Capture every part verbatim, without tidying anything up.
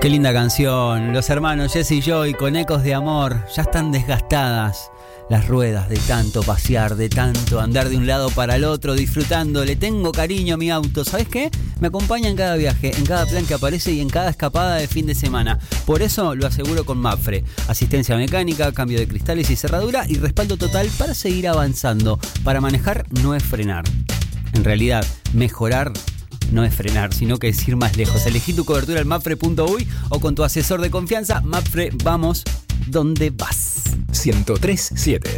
Qué linda canción. Los hermanos Jesse y Joy con Ecos de Amor. Ya están desgastadas las ruedas de tanto pasear, de tanto andar de un lado para el otro, disfrutando. Le tengo cariño a mi auto. ¿Sabes qué? Me acompaña en cada viaje, en cada plan que aparece y en cada escapada de fin de semana. Por eso lo aseguro con Mapfre. Asistencia mecánica, cambio de cristales y cerradura y respaldo total para seguir avanzando. Para manejar no es frenar. En realidad, mejorar no es frenar, sino que es ir más lejos. Elegí tu cobertura en mapfre punto uy o con tu asesor de confianza. Mapfre, vamos donde vas. ciento tres punto siete.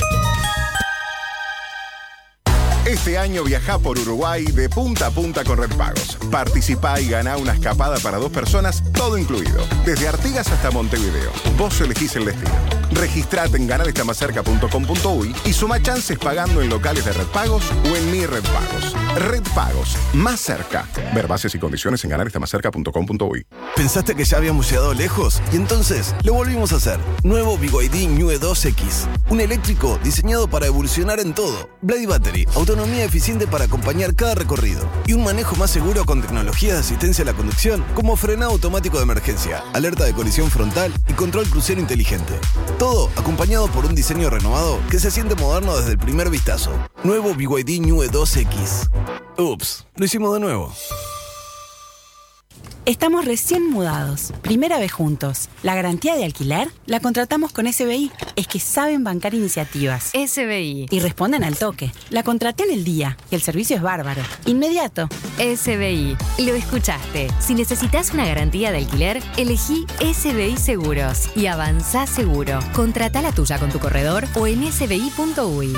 Este año viajá por Uruguay de punta a punta con Redpagos. Participá y ganá una escapada para dos personas, todo incluido. Desde Artigas hasta Montevideo. Vos elegís el destino. Registrate en ganar está más cerca punto com punto uy y suma chances pagando en locales de Redpagos o en Mi Redpagos. Redpagos, más cerca. Ver bases y condiciones en ganar está más cerca punto com punto uy. ¿Pensaste que ya habíamos llegado lejos? Y entonces lo volvimos a hacer. Nuevo B Y D New E dos X. Un eléctrico diseñado para evolucionar en todo. Blade Battery, autonomía eficiente para acompañar cada recorrido. Y un manejo más seguro con tecnologías de asistencia a la conducción, como frenado automático de emergencia, alerta de colisión frontal y control crucero inteligente. Todo acompañado por un diseño renovado que se siente moderno desde el primer vistazo. Nuevo B Y D New E dos X. Ups, lo hicimos de nuevo. Estamos recién mudados, primera vez juntos. La garantía de alquiler la contratamos con S B I. Es que saben bancar iniciativas. S B I. Y responden al toque. La contraté en el día y el servicio es bárbaro. Inmediato. S B I. Lo escuchaste. Si necesitas una garantía de alquiler, elegí S B I Seguros y avanzá seguro. Contratá la tuya con tu corredor o en ese be i punto uy.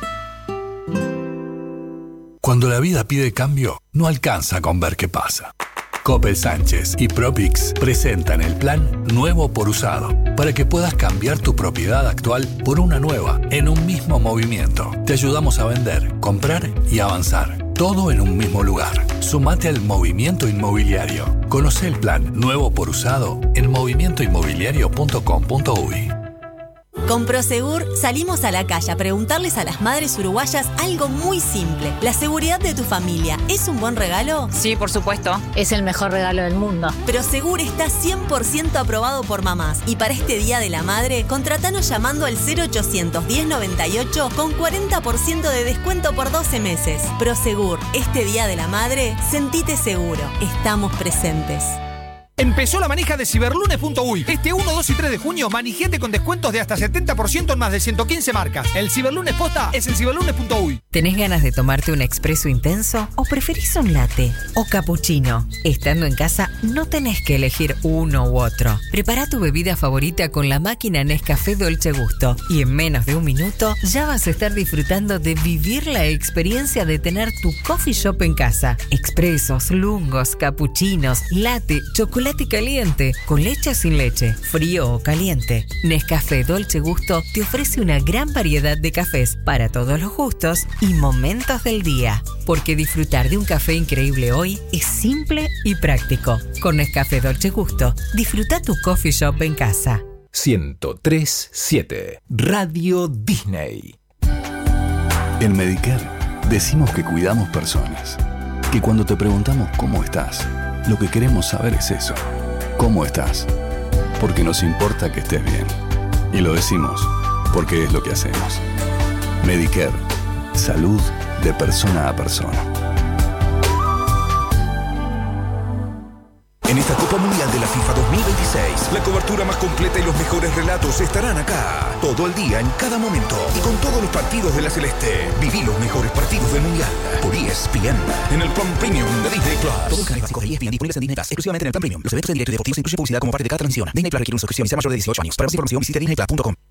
Cuando la vida pide cambio, no alcanza con ver qué pasa. Coppel Sánchez y Propix presentan el plan Nuevo por Usado para que puedas cambiar tu propiedad actual por una nueva en un mismo movimiento. Te ayudamos a vender, comprar y avanzar. Todo en un mismo lugar. Sumate al movimiento inmobiliario. Conoce el plan Nuevo por Usado en movimiento inmobiliario punto com punto uy. Con Prosegur salimos a la calle a preguntarles a las madres uruguayas algo muy simple. ¿La seguridad de tu familia es un buen regalo? Sí, por supuesto. Es el mejor regalo del mundo. Prosegur está cien por ciento aprobado por mamás. Y para este Día de la Madre, contratanos llamando al cero ochocientos diez noventa y ocho con cuarenta por ciento de descuento por doce meses. Prosegur, este Día de la Madre, sentite seguro. Estamos presentes. Empezó la manija de ciberlunes punto uy. Este uno, dos y tres de junio, manijete con descuentos de hasta setenta por ciento en más de ciento quince marcas. El ciberlunes posta es en ciberlunes punto uy. ¿Tenés ganas de tomarte un expreso intenso? ¿O preferís un latte? ¿O cappuccino? Estando en casa, no tenés que elegir uno u otro. Prepara tu bebida favorita con la máquina Nescafé Dolce Gusto. Y en menos de un minuto, ya vas a estar disfrutando de vivir la experiencia de tener tu coffee shop en casa. Expresos, lungos, cappuccinos, latte, chocolate caliente, con leche o sin leche, frío o caliente. Nescafé Dolce Gusto te ofrece una gran variedad de cafés para todos los gustos y momentos del día. Porque disfrutar de un café increíble hoy es simple y práctico. Con Nescafé Dolce Gusto, disfruta tu coffee shop en casa. ciento tres punto siete. Radio Disney. En Medicare decimos que cuidamos personas. Que cuando te preguntamos cómo estás, lo que queremos saber es eso. ¿Cómo estás? Porque nos importa que estés bien. Y lo decimos porque es lo que hacemos. Medicare. Salud de persona a persona. En esta Copa Mundial de la FIFA dos mil veintiséis, la cobertura más completa y los mejores relatos estarán acá. Todo el día, en cada momento. Y con todos los partidos de la Celeste. Viví los mejores partidos del Mundial. Por E S P N. En el plan premium de Disney Plus. Todos los canales básicos de E S P N disponibles en Disney Plus. Exclusivamente en el plan premium. Los eventos en directo y deportivos incluyen publicidad como parte de cada transmisión. Disney Plus requiere una suscripción y sea mayor de dieciocho años. Para más información visite disney plus punto com.